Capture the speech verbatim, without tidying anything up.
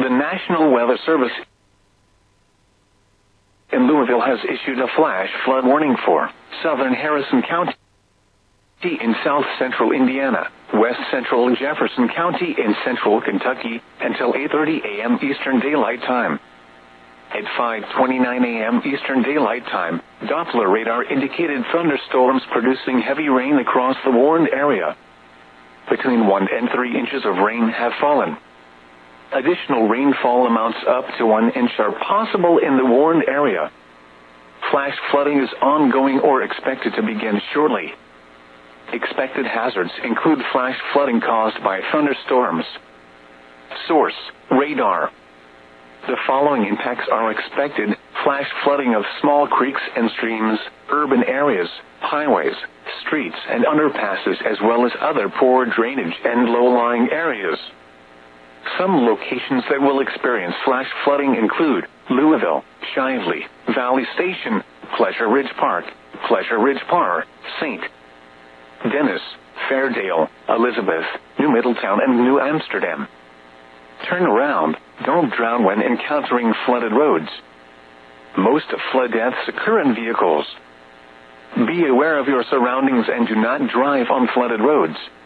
The National Weather Service in Louisville has issued a flash flood warning for southern Harrison County in south central Indiana, west central Jefferson County in central Kentucky, until eight thirty a.m. Eastern Daylight Time. At five twenty-nine a.m. Eastern Daylight Time, Doppler radar indicated thunderstorms producing heavy rain across the warned area. Between one and three inches of rain have fallen. Additional rainfall amounts up to one inch are possible in the warned area. Flash flooding is ongoing or expected to begin shortly. Expected hazards include flash flooding caused by thunderstorms. Source: radar. The following impacts are expected: flash flooding of small creeks and streams, urban areas, highways, streets and underpasses, as well as other poor drainage and low-lying areas. Some locations that will experience flash flooding include Louisville, Shively, Valley Station, Pleasure Ridge Park, Pleasure Ridge Park, Saint Denis, Fairdale, Elizabeth, New Middletown and New Amsterdam. Turn around. Don't drown when encountering flooded roads. Most flood deaths occur in vehicles. Be aware of your surroundings and do not drive on flooded roads.